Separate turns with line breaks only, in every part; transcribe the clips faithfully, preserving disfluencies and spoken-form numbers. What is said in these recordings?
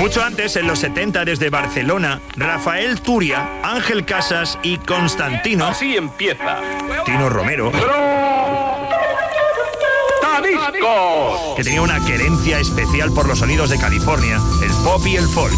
Mucho antes, en los setenta, desde Barcelona, Rafael Turia, Ángel Casas y Constantino...
Así empieza.
Tino Romero...
¡Discos!
Que tenía una querencia especial por los sonidos de California, el pop y el folk.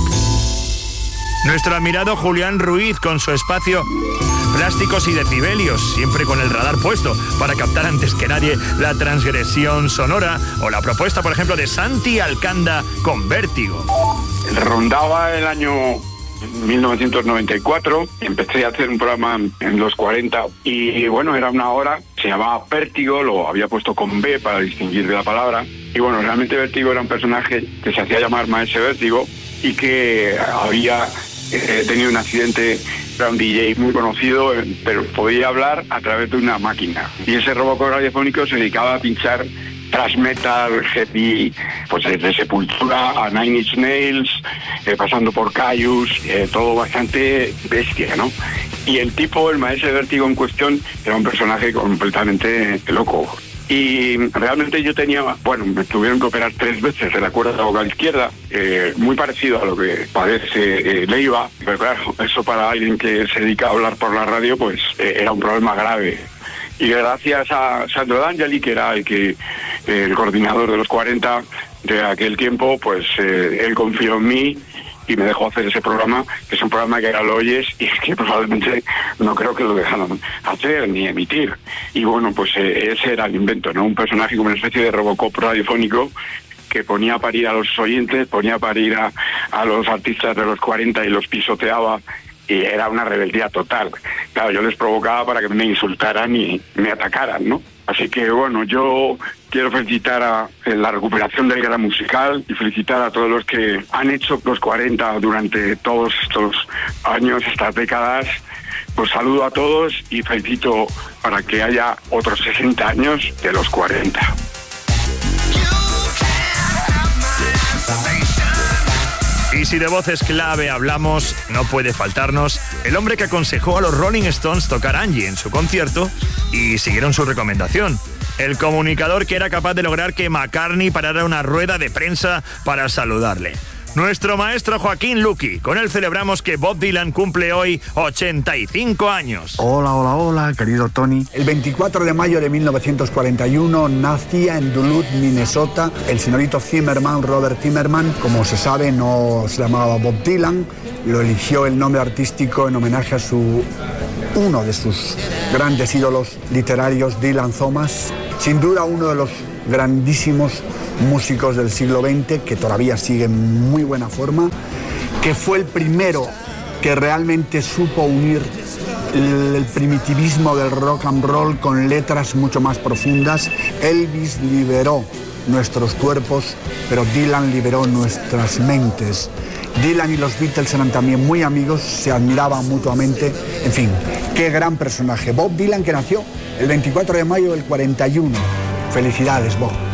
Nuestro admirado Julián Ruiz con su espacio Plásticos y Decibelios, siempre con el radar puesto para captar antes que nadie la transgresión sonora, o la propuesta, por ejemplo, de Santi Alcanda con Vértigo.
Rondaba el año mil novecientos noventa y cuatro, empecé a hacer un programa en los cuarenta y bueno, era una hora, se llamaba Vértigo, lo había puesto con B para distinguir de la palabra, y bueno, realmente Vértigo era un personaje que se hacía llamar Maese Vértigo y que había eh, tenido un accidente. Era un D J muy conocido, pero podía hablar a través de una máquina, y ese robocop radiofónico se dedicaba a pinchar thrash metal, heavy, pues desde Sepultura a Nine Inch Nails, eh, pasando por Caius, eh, todo bastante bestia, ¿no? Y el tipo, el maestro de Vértigo en cuestión, era un personaje completamente loco. Y realmente yo tenía, bueno, me tuvieron que operar tres veces de la cuerda vocal izquierda, eh, muy parecido a lo que padece eh, Leiva, pero claro, eso para alguien que se dedica a hablar por la radio, pues eh, era un problema grave. Y gracias a Sandro D'Angeli, que era el que eh, el coordinador de los cuarenta de aquel tiempo, pues eh, él confió en mí y me dejó hacer ese programa, que es un programa que ahora lo oyes y que probablemente no creo que lo dejaran hacer ni emitir. Y bueno, pues eh, ese era el invento, ¿no? Un personaje como una especie de Robocop radiofónico que ponía a parir a los oyentes, ponía a parir a, a los artistas de los cuarenta y los pisoteaba. Y era una rebeldía total. Claro, yo les provocaba para que me insultaran y me atacaran, ¿no? Así que, bueno, yo quiero felicitar a la recuperación del gran musical y felicitar a todos los que han hecho los cuarenta durante todos estos años, estas décadas. Pues saludo a todos y felicito para que haya otros sesenta años de los cuarenta.
Y si de voces clave hablamos, no puede faltarnos el hombre que aconsejó a los Rolling Stones tocar Angie en su concierto y siguieron su recomendación. El comunicador que era capaz de lograr que McCartney parara una rueda de prensa para saludarle. Nuestro maestro Joaquín Luqui. Con él celebramos que Bob Dylan cumple hoy ochenta y cinco años.
Hola, hola, hola, querido Tony. El veinticuatro de mayo de mil novecientos cuarenta y uno nacía en Duluth, Minnesota, el señorito Zimmerman, Robert Zimmerman. Como se sabe, no se llamaba Bob Dylan. Lo eligió el nombre artístico en homenaje a su uno de sus grandes ídolos literarios, Dylan Thomas. Sin duda uno de los grandísimos músicos del siglo veinte, que todavía sigue en muy buena forma, que fue el primero que realmente supo unir el, el primitivismo del rock and roll con letras mucho más profundas. Elvis liberó nuestros cuerpos, pero Dylan liberó nuestras mentes. Dylan y los Beatles eran también muy amigos, se admiraban mutuamente. En fin, qué gran personaje. Bob Dylan, que nació el veinticuatro de mayo del cuarenta y uno. Felicidades, Bob.